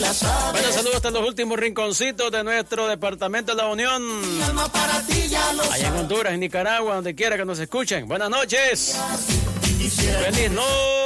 Bueno, saludos hasta los últimos rinconcitos de nuestro departamento de la Unión. Allá en Honduras, en Nicaragua, donde quiera que nos escuchen. Buenas noches. ¡Feliz noche!